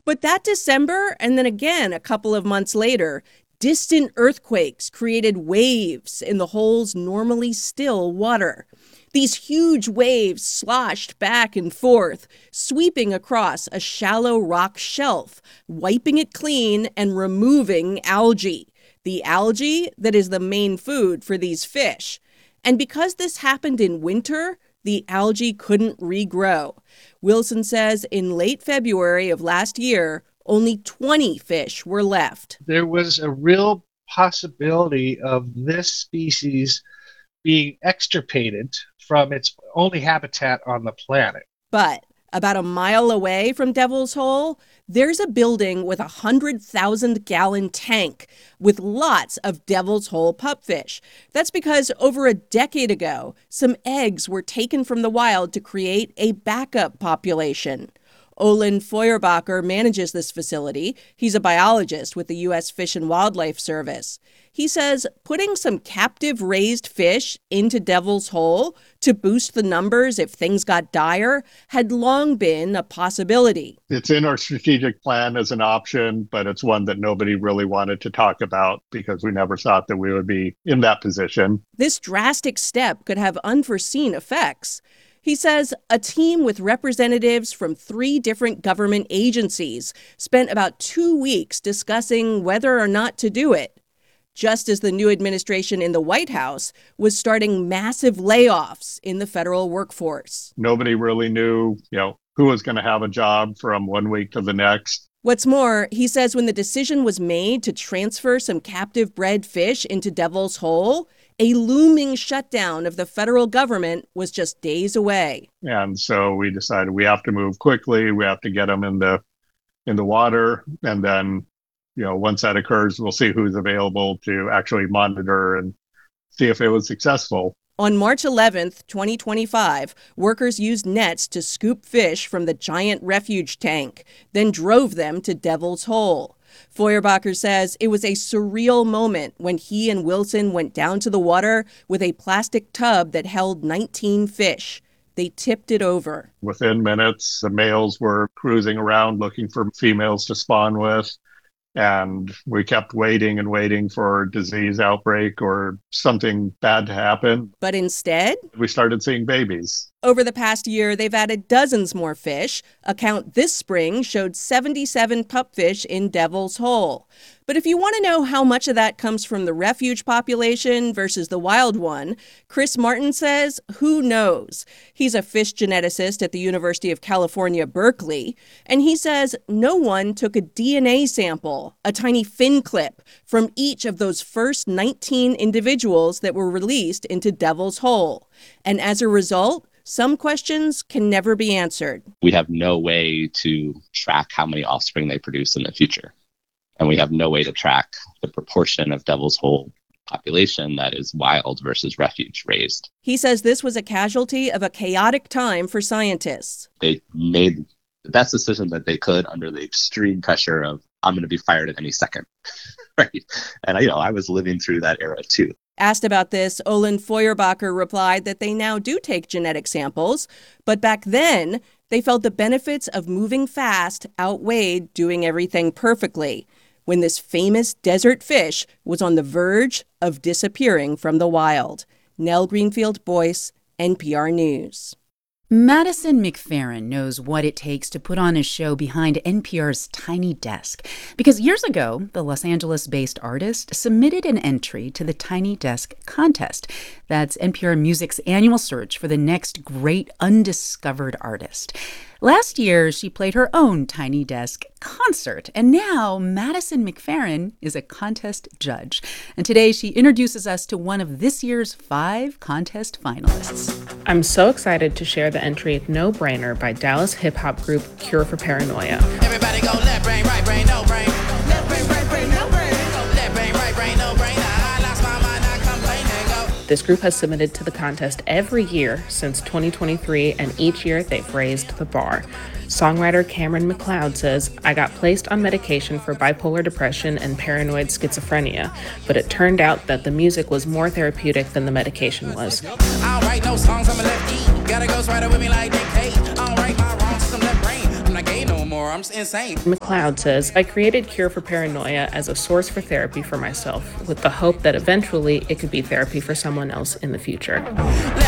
But that December, and then again a couple of months later, distant earthquakes created waves in the hole's normally still water. These huge waves sloshed back and forth, sweeping across a shallow rock shelf, wiping it clean and removing algae. The algae that is the main food for these fish. And because this happened in winter, the algae couldn't regrow. Wilson says in late February of last year, only 20 fish were left. There was a real possibility of this species being extirpated from its only habitat on the planet. But about a mile away from Devil's Hole, there's a building with a 100,000-gallon tank with lots of Devil's Hole pupfish. That's because over a decade ago, some eggs were taken from the wild to create a backup population. Olin Feuerbacher manages this facility. He's a biologist with the U.S. Fish and Wildlife Service. He says putting some captive raised fish into Devil's Hole to boost the numbers if things got dire had long been a possibility. It's in our strategic plan as an option, but it's one that nobody really wanted to talk about because we never thought that we would be in that position. This drastic step could have unforeseen effects. He says a team with representatives from 3 different government agencies spent about 2 weeks discussing whether or not to do it, just as the new administration in the White House was starting massive layoffs in the federal workforce. Nobody really knew, who was going to have a job from one week to the next. What's more, he says when the decision was made to transfer some captive bred fish into Devil's Hole, a looming shutdown of the federal government was just days away. And so we decided we have to move quickly. We have to get them in the water. And then, once that occurs, we'll see who's available to actually monitor and see if it was successful. On March 11th, 2025, workers used nets to scoop fish from the giant refuge tank, then drove them to Devil's Hole. Feuerbacher says it was a surreal moment when he and Wilson went down to the water with a plastic tub that held 19 fish. They tipped it over. Within minutes, the males were cruising around looking for females to spawn with. And we kept waiting and waiting for a disease outbreak or something bad to happen. But instead, we started seeing babies. Over the past year, they've added dozens more fish. A count this spring showed 77 pupfish in Devil's Hole. But if you want to know how much of that comes from the refuge population versus the wild one, Chris Martin says, who knows? He's a fish geneticist at the University of California, Berkeley, and he says no one took a DNA sample, a tiny fin clip, from each of those first 19 individuals that were released into Devil's Hole. And as a result, some questions can never be answered. We have no way to track how many offspring they produce in the future. And we have no way to track the proportion of Devil's Hole population that is wild versus refuge raised. He says this was a casualty of a chaotic time for scientists. They made the best decision that they could under the extreme pressure of, I'm going to be fired at any second. Right? And I was living through that era too. Asked about this, Olin Feuerbacher replied that they now do take genetic samples, but back then, they felt the benefits of moving fast outweighed doing everything perfectly, when this famous desert fish was on the verge of disappearing from the wild. Nell Greenfield-Boyce, NPR News. Madison McFerrin knows what it takes to put on a show behind NPR's Tiny Desk. Because years ago, the Los Angeles-based artist submitted an entry to the Tiny Desk contest. That's NPR Music's annual search for the next great undiscovered artist. Last year, she played her own Tiny Desk concert, and now Madison McFerrin is a contest judge. And today, she introduces us to one of this year's 5 contest finalists. I'm so excited to share the entry No Brainer by Dallas hip-hop group Cure for Paranoia. Everybody go left brain, right brain, no brain. Left brain, right brain, no brain. Left brain, right brain, no brain. I lost my mind, I complain and go. This group has submitted to the contest every year since 2023, and each year they've raised the bar. Songwriter Cameron McLeod says, I got placed on medication for bipolar depression and paranoid schizophrenia, but it turned out that the music was more therapeutic than the medication was. I don't write no songs, I'm a lefty. Got a ghostwriter with me like Nick Cage. I don't write my wrongs, I'm left brain. I'm not gay no more. anymore. I'm insane. McLeod says, I created Cure for Paranoia as a source for therapy for myself, with the hope that eventually it could be therapy for someone else in the future. Left,